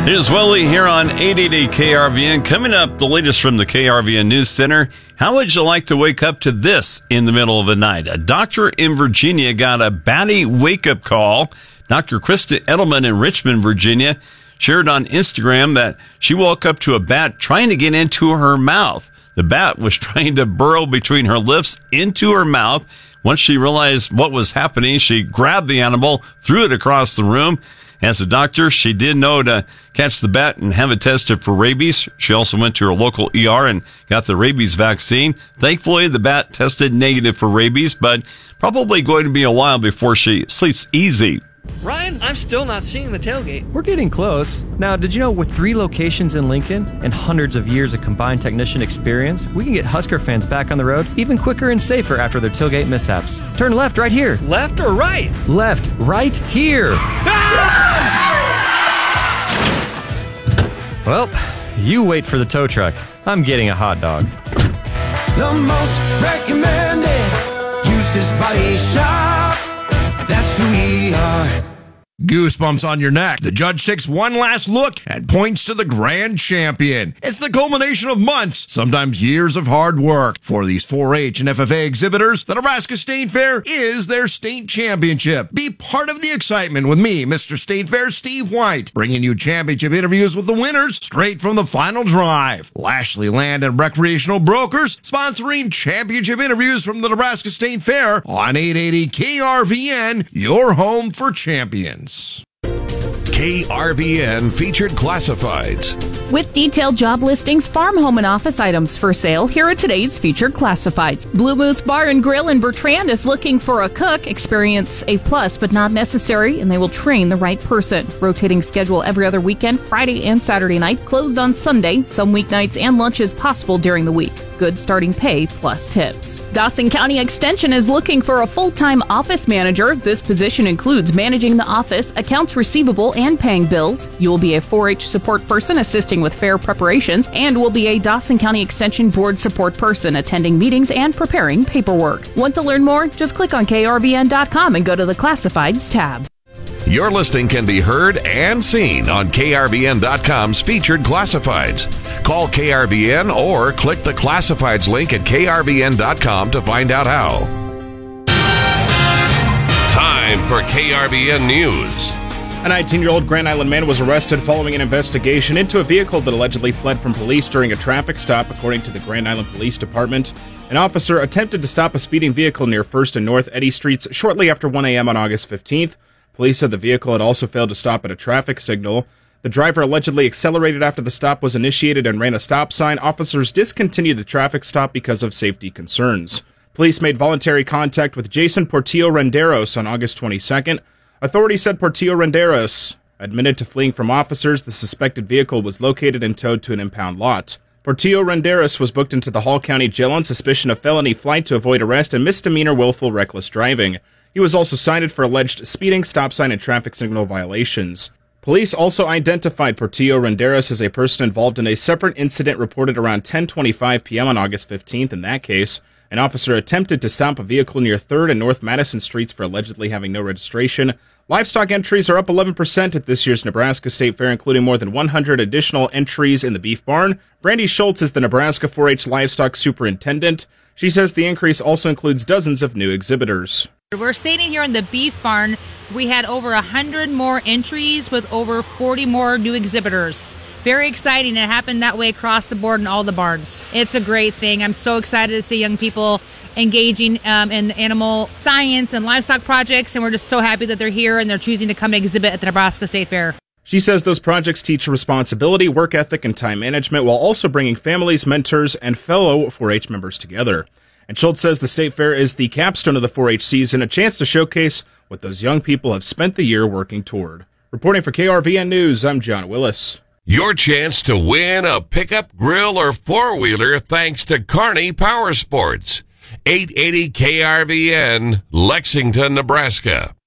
Here's Willie here on 880 KRVN. Coming up, the latest from the KRVN News Center. How would you like to wake up to this in the middle of the night? A doctor in Virginia got a batty wake-up call. Dr. Krista Edelman in Richmond, Virginia, shared on Instagram that she woke up to a bat trying to get into her mouth. The bat was trying to burrow between her lips into her mouth. Once she realized what was happening, she grabbed the animal, threw it across the room. As a doctor, she did know to catch the bat and have it tested for rabies. She also went to her local ER and got the rabies vaccine. Thankfully, the bat tested negative for rabies, but probably going to be a while before she sleeps easy. Ryan, I'm still not seeing the tailgate. We're getting close. Now, did you know with 3 locations in Lincoln and hundreds of years of combined technician experience, we can get Husker fans back on the road even quicker and safer after their tailgate mishaps? Turn left right here. Left or right? Left right here. Well, you wait for the tow truck. I'm getting a hot dog. The most recommended Eustace Body Shop. That's who we are. Goosebumps on your neck. The judge takes one last look and points to the grand champion. It's the culmination of months, sometimes years of hard work. For these 4-H and FFA exhibitors, the Nebraska State Fair is their state championship. Be part of the excitement with me, Mr. State Fair Steve White, bringing you championship interviews with the winners straight from the final drive. Lashley Land and Recreational Brokers sponsoring championship interviews from the Nebraska State Fair on 880 KRVN, your home for champions. KRVN featured classifieds. With detailed job listings, farm, home, and office items for sale, here are today's featured classifieds. Blue Moose Bar and Grill in Bertrand is looking for a cook. Experience a plus, but not necessary, and they will train the right person. Rotating schedule every other weekend, Friday and Saturday night, closed on Sunday, some weeknights and lunches possible during the week. Good starting pay plus tips. Dawson County Extension is looking for a full-time office manager. This position includes managing the office, accounts receivable, and paying bills. You will be a 4-H support person assisting with fair preparations and will be a Dawson County Extension Board support person attending meetings and preparing paperwork. Want to learn more? Just click on krvn.com and go to the Classifieds tab. Your listing can be heard and seen on krvn.com's featured classifieds. Call KRVN or click the classifieds link at krvn.com to find out how. Time for KRVN News. A 19-year-old Grand Island man was arrested following an investigation into a vehicle that allegedly fled from police during a traffic stop, according to the Grand Island Police Department. An officer attempted to stop a speeding vehicle near 1st and North Eddy Streets shortly after 1 a.m. on August 15th. Police said the vehicle had also failed to stop at a traffic signal. The driver allegedly accelerated after the stop was initiated and ran a stop sign. Officers discontinued the traffic stop because of safety concerns. Police made voluntary contact with Jason Portillo Renderos on August 22nd. Authorities said Portillo Renderos admitted to fleeing from officers. The suspected vehicle was located and towed to an impound lot. Portillo Renderos was booked into the Hall County Jail on suspicion of felony flight to avoid arrest and misdemeanor willful reckless driving. He was also cited for alleged speeding, stop sign, and traffic signal violations. Police also identified Portillo Renderos as a person involved in a separate incident reported around 10:25 p.m. on August 15th. In that case, an officer attempted to stop a vehicle near 3rd and North Madison Streets for allegedly having no registration. Livestock entries are up 11% at this year's Nebraska State Fair, including more than 100 additional entries in the beef barn. Brandy Schultz is the Nebraska 4-H livestock superintendent. She says the increase also includes dozens of new exhibitors. We're standing here in the beef barn. We had over 100 more entries with over 40 more new exhibitors. Very exciting. It happened that way across the board in all the barns. It's a great thing. I'm so excited to see young people engaging in animal science and livestock projects, and we're just so happy that they're here and they're choosing to come exhibit at the Nebraska State Fair. She says those projects teach responsibility, work ethic, and time management while also bringing families, mentors, and fellow 4-H members together. And Schultz says the State Fair is the capstone of the 4-H season, a chance to showcase what those young people have spent the year working toward. Reporting for KRVN News, I'm John Willis. Your chance to win a pickup, grill, or four-wheeler thanks to Kearney Power Sports. 880 KRVN, Lexington, Nebraska.